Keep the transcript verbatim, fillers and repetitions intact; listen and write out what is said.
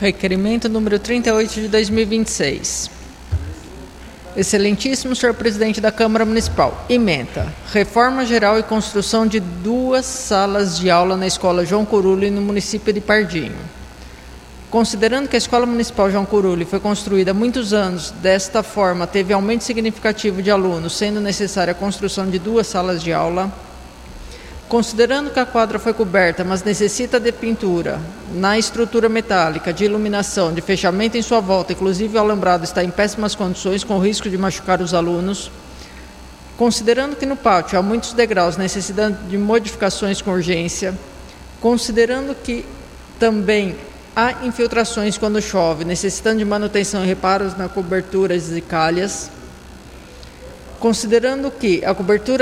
Requerimento número trinta e oito de dois mil e vinte e seis. Excelentíssimo senhor presidente da Câmara Municipal, ementa: reforma geral e construção de duas salas de aula na Escola João Curuli, no município de Pardinho. Considerando que a Escola Municipal João Curuli foi construída há muitos anos, desta forma teve aumento significativo de alunos, sendo necessária a construção de duas salas de aula. Considerando que a quadra foi coberta, mas necessita de pintura na estrutura metálica, de iluminação, de fechamento em sua volta, inclusive o alambrado está em péssimas condições, com risco de machucar os alunos. Considerando que no pátio há muitos degraus, necessitando de modificações com urgência. Considerando que também há infiltrações quando chove, necessitando de manutenção e reparos na cobertura e calhas. Considerando que a cobertura